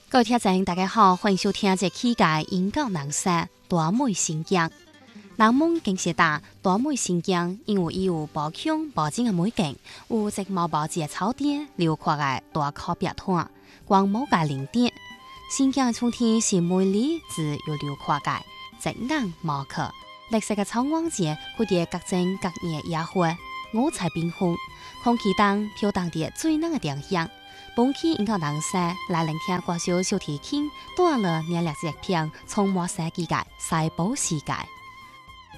各位听众，大家好，欢迎收听这期嘅音乐人生大美新疆。人们更是大美新疆，因为伊有无穷无尽嘅美景，有直毛无际嘅草甸，辽阔嘅大靠壁滩，光武嘅林甸。新疆嘅春天是美丽自又辽阔嘅，直眼无可。绿色嘅草原節，佢哋各種各樣野花，五彩繽紛，空氣中飄蕩着最濃嘅丁香。本期音樂人生來聆聽歌手小提琴，帶來熱烈熱片，充滿世紀嘅西部世界。